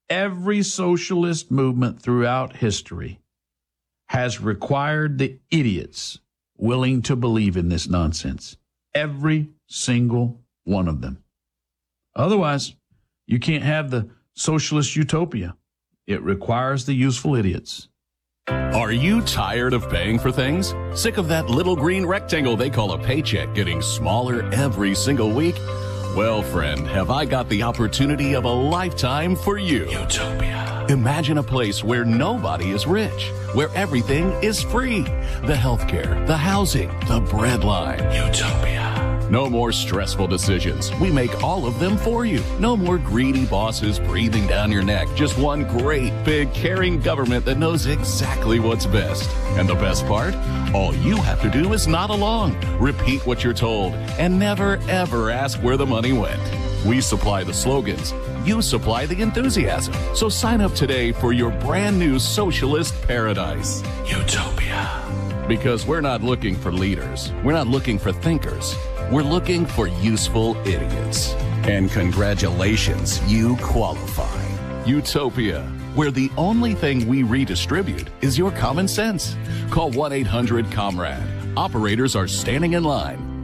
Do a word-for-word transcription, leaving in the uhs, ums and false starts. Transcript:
Every socialist movement throughout history has required the idiots willing to believe in this nonsense. Every single one of them. Otherwise, you can't have the socialist utopia. It requires the useful idiots. Are you tired of paying for things? Sick of that little green rectangle they call a paycheck getting smaller every single week? Well, friend, have I got the opportunity of a lifetime for you. Utopia. Imagine a place where nobody is rich, where everything is free. The healthcare, the housing, the breadline. Utopia. No more stressful decisions. We make all of them for you. No more greedy bosses breathing down your neck. Just one great, big, caring government that knows exactly what's best. And the best part? All you have to do is nod along, repeat what you're told, and never, ever ask where the money went. We supply the slogans. You supply the enthusiasm. So sign up today for your brand new socialist paradise. Utopia. Because we're not looking for leaders. We're not looking for thinkers. We're looking for useful idiots. And congratulations, you qualify. Utopia, where the only thing we redistribute is your common sense. Call one eight hundred comrade. Operators are standing in line.